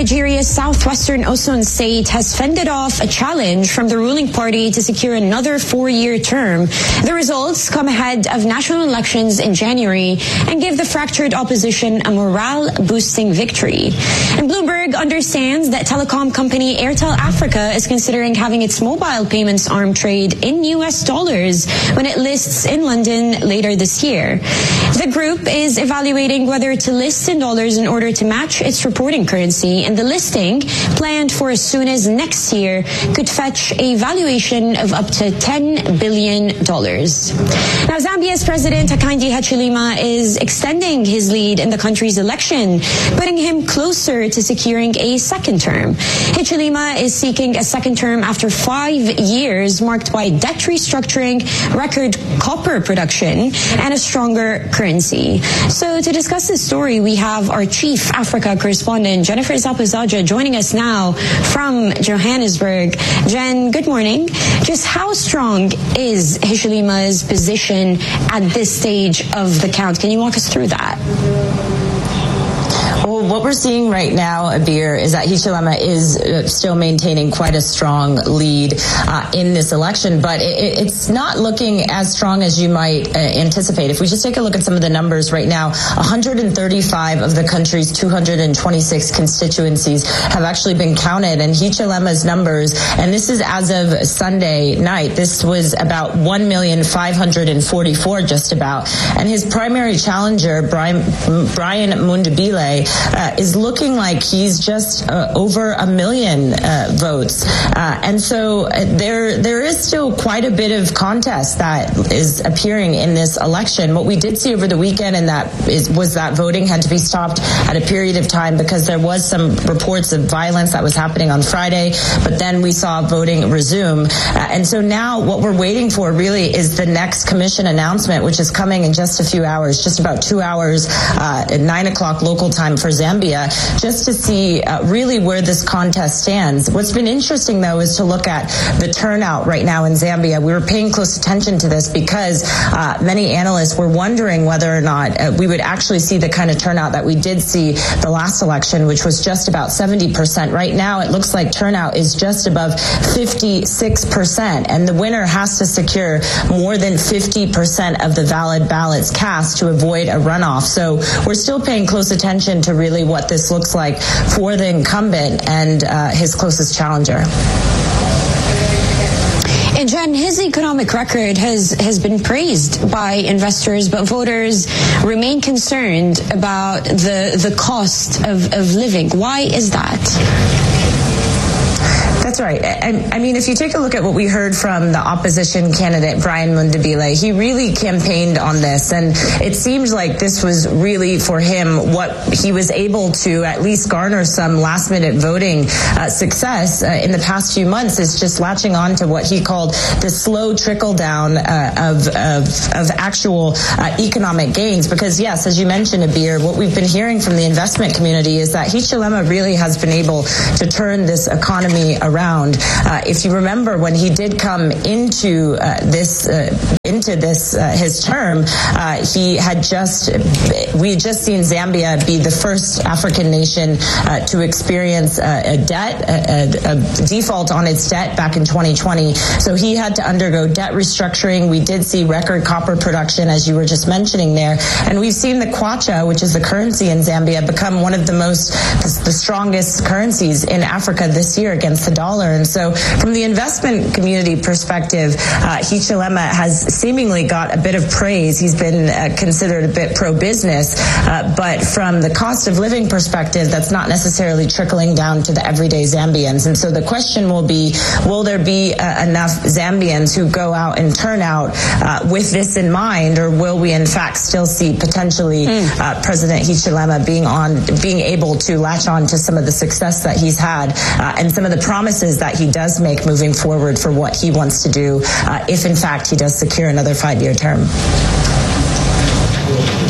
Nigeria's southwestern Osun State has fended off a challenge from the ruling party to secure another 4-year term. The results come ahead of national elections in January and give the fractured opposition a morale-boosting victory. And Bloomberg understands that telecom company Airtel Africa is considering having its mobile payments arm trade in US dollars when it lists in London later this year. The group is evaluating whether to list in dollars in order to match its reporting currency, and the listing, planned for as soon as next year, could fetch a valuation of up to $10 billion. Now, Zambia's President Hakainde Hichilema is extending his lead in the country's election, putting him closer to securing a second term. Hichilema is seeking a second term after 5 years marked by debt restructuring, record copper production, and a stronger currency. So to discuss this story, we have our chief Africa correspondent, Jennifer Zapozaja, joining us now from Johannesburg. Jen, good morning. Just how strong is Hichilema's position at this stage of the count? Can you walk us through that? Well, what we're seeing right now, Abir, is that Hichilema is still maintaining quite a strong lead in this election, but it's not looking as strong as you might anticipate. If we just take a look at some of the numbers right now, 135 of the country's 226 constituencies have actually been counted, and Hichilema's numbers, and this is as of Sunday night, this was about 1,544,000 just about, and his primary challenger, Brian Mundabile, is looking like he's just over 1 million votes. And so there is still quite a bit of contest that is appearing in this election. What we did see over the weekend was that voting had to be stopped at a period of time because there was some reports of violence that was happening on Friday, but then we saw voting resume. And so now what we're waiting for really is the next commission announcement, which is coming in just a few hours, just about 2 hours, at 9 o'clock local time for Zambia, just to see really where this contest stands. What's been interesting, though, is to look at the turnout right now in Zambia. We were paying close attention to this because many analysts were wondering whether or not we would actually see the kind of turnout that we did see the last election, which was just about 70%. Right now, it looks like turnout is just above 56%, and the winner has to secure more than 50% of the valid ballots cast to avoid a runoff. So we're still paying close attention to really what this looks like for the incumbent and his closest challenger. And Jen, his economic record has been praised by investors, but voters remain concerned about the cost of living. Why is that? That's right. I mean, if you take a look at what we heard from the opposition candidate, Brian Mundabile, he really campaigned on this. And it seems like this was really for him what he was able to at least garner some last minute voting success in the past few months is just latching on to what he called the slow trickle down of actual economic gains. Because, yes, as you mentioned, Abir, what we've been hearing from the investment community is that Hichilema really has been able to turn this economy around. If you remember, when he did come into his term, we had just seen Zambia be the first African nation to experience a default on its debt back in 2020. So he had to undergo debt restructuring. We did see record copper production, as you were just mentioning there, and we've seen the kwacha, which is the currency in Zambia, become one of the strongest currencies in Africa this year against the dollar. And so from the investment community perspective, Hichilema has seemingly got a bit of praise. He's been considered a bit pro-business, but from the cost of living perspective, that's not necessarily trickling down to the everyday Zambians. And so the question will be, will there be enough Zambians who go out and turn out with this in mind, or will we in fact still see potentially President Hichilema being able to latch on to some of the success that he's had and some of the promises that he does make moving forward for what he wants to do if in fact he does secure another 5-year term?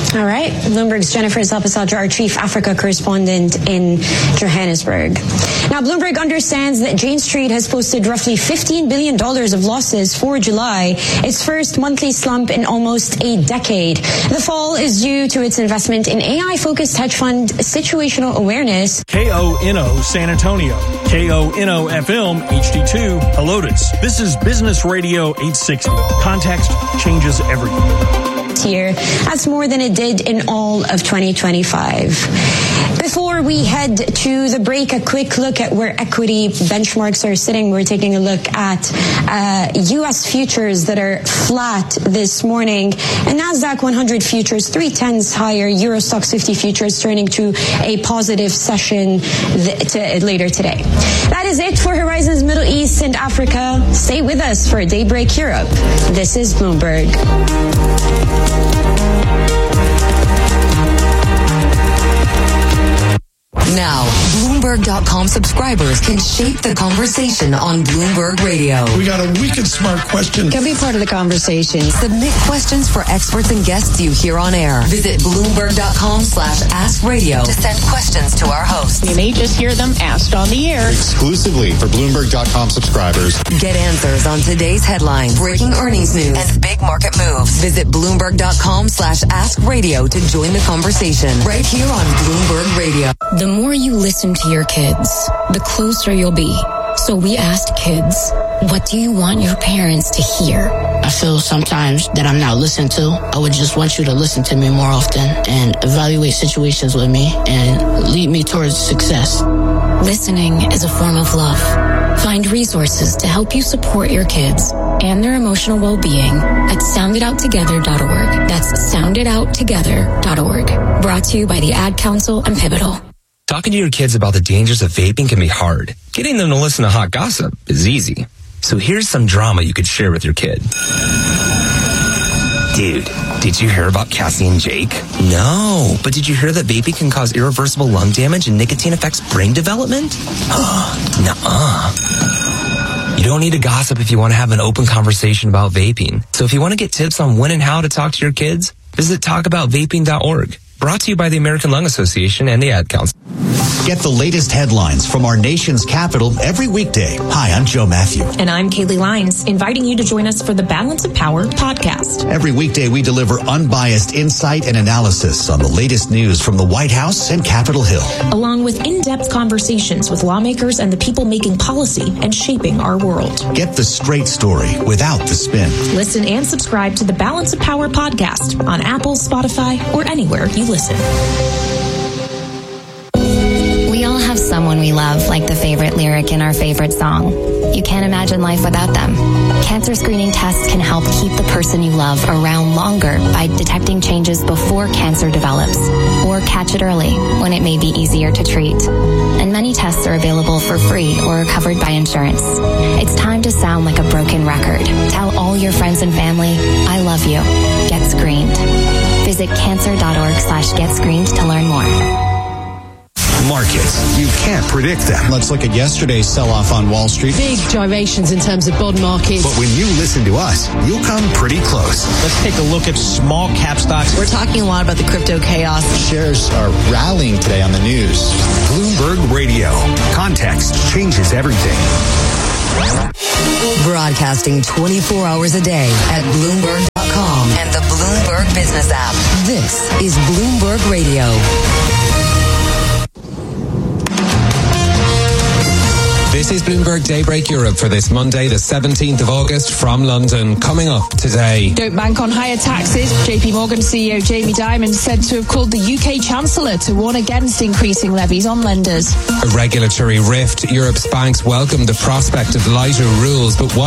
All right. Bloomberg's Jennifer Zapasadra, our chief Africa correspondent in Johannesburg. Now, Bloomberg understands that Jane Street has posted roughly $15 billion of losses for July, its first monthly slump in almost a decade. The fall is due to its investment in AI-focused hedge fund Situational Awareness. KONO San Antonio, KONO FM HD2 Helotes. This is Business Radio 860. Context changes everything. Year. That's more than it did in all of 2025. Before we head to the break, a quick look at where equity benchmarks are sitting. We're taking a look at U.S. futures that are flat this morning. And NASDAQ 100 futures 0.3 higher. Euro Stoxx 50 futures turning to a positive session later today. That is it for Horizons Middle East and Africa. Stay with us for Daybreak Europe. This is Bloomberg. Now, Bloomberg.com subscribers can shape the conversation on Bloomberg Radio. We got a wicked smart question. Can be part of the conversation. Submit questions for experts and guests you hear on air. Visit Bloomberg.com/askradio to send questions to our hosts. You may just hear them asked on the air. Exclusively for Bloomberg.com subscribers. Get answers on today's headlines, breaking earnings news, and big market moves. Visit Bloomberg.com/askradio to join the conversation right here on Bloomberg Radio. The more you listen to your kids, the closer you'll be. So we asked kids, what do you want your parents to hear? I feel sometimes that I'm not listened to. I would just want you to listen to me more often and evaluate situations with me and lead me towards success. Listening is a form of love. Find resources to help you support your kids and their emotional well-being at sounditouttogether.org. That's sounditouttogether.org. Brought to you by the Ad Council and Pivotal. Talking to your kids about the dangers of vaping can be hard. Getting them to listen to hot gossip is easy. So here's some drama you could share with your kid. Dude, did you hear about Cassie and Jake? No, but did you hear that vaping can cause irreversible lung damage and nicotine affects brain development? Nuh-uh. You don't need to gossip if you want to have an open conversation about vaping. So if you want to get tips on when and how to talk to your kids, visit talkaboutvaping.org. Brought to you by the American Lung Association and the Ad Council. Get the latest headlines from our nation's capital every weekday. Hi, I'm Joe Matthew. And I'm Kaylee Lyons, inviting you to join us for the Balance of Power podcast. Every weekday, we deliver unbiased insight and analysis on the latest news from the White House and Capitol Hill. Along with in-depth conversations with lawmakers and the people making policy and shaping our world. Get the straight story without the spin. Listen and subscribe to the Balance of Power podcast on Apple, Spotify, or anywhere you listen. We all have someone we love, like the favorite lyric in our favorite song. You can't imagine life without them. Cancer screening tests can help keep the person you love around longer by detecting changes before cancer develops, or catch it early when it may be easier to treat. And many tests are available for free or covered by insurance. It's time to sound like a broken record. Tell all your friends and family, I love you. Get screened. Visit cancer.org/getscreened to learn more. Markets, you can't predict them. Let's look at yesterday's sell-off on Wall Street. Big gyrations in terms of bond markets. But when you listen to us, you'll come pretty close. Let's take a look at small cap stocks. We're talking a lot about the crypto chaos. Shares are rallying today on the news. Bloomberg Radio. Context changes everything. Broadcasting 24 hours a day at Bloomberg.com and the Bloomberg Business app. This is Bloomberg Radio. This is Bloomberg Daybreak Europe for this Monday, the 17th of August from London. Coming up today. Don't bank on higher taxes. JP Morgan CEO Jamie Dimon said to have called the UK Chancellor to warn against increasing levies on lenders. A regulatory rift. Europe's banks welcome the prospect of lighter rules, but what